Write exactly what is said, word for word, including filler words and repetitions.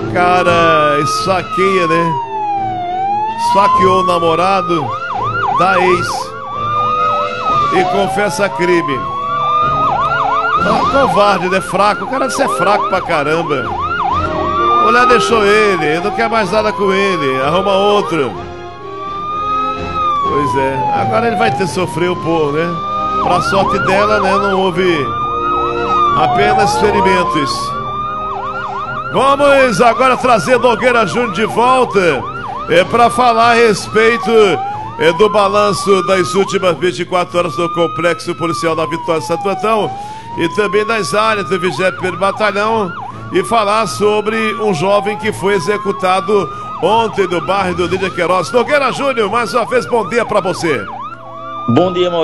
cara esfaqueia, né? Esfaqueou o namorado da ex e confessa crime. Ah, covarde, né? Fraco. O cara disse é fraco pra caramba. A mulher deixou ele, não quer mais nada com ele, arruma outro. Pois é, agora ele vai ter que sofrer um pouco, né? Pra sorte dela, né? Não houve apenas ferimentos. Vamos agora trazer Nogueira Júnior de volta é, para falar a respeito é, do balanço das últimas vinte e quatro horas do Complexo Policial da Vitória Santo Antão e também das áreas do vigésimo primeiro Batalhão e falar sobre um jovem que foi executado ontem no bairro do Lídia Queiroz. Nogueira Júnior, mais uma vez, bom dia para você. Bom dia,